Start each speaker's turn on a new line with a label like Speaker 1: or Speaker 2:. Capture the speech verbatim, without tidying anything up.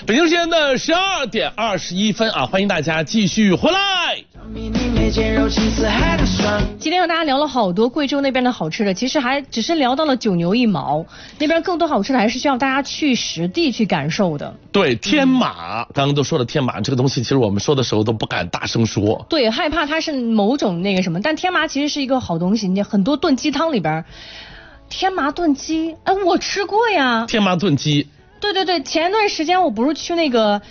Speaker 1: 北京时间的十二点二十一分啊，欢迎大家继续回来。
Speaker 2: 今天和大家聊了好多贵州那边的好吃的，其实还只是聊到了九牛一毛，那边更多好吃的还是需要大家去实地去感受的。
Speaker 1: 对，天马、嗯、刚刚都说了，天马这个东西其实我们说的时候都不敢大声说，
Speaker 2: 对，害怕它是某种那个什么，但天麻其实是一个好东西，你很多炖鸡汤里边天麻炖鸡，哎，我吃过呀。
Speaker 1: 天麻炖鸡，
Speaker 2: 对对对，前一段时间我不是去那个